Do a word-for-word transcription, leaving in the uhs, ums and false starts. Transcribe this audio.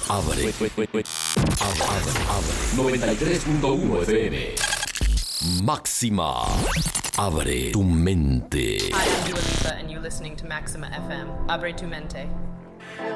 Abre. Abre, abre, abre. noventa y tres punto uno F M. Máxima. Abre tu mente. Hi, I'm Dua Lipa, and you're listening to Maxima F M. Abre tu mente.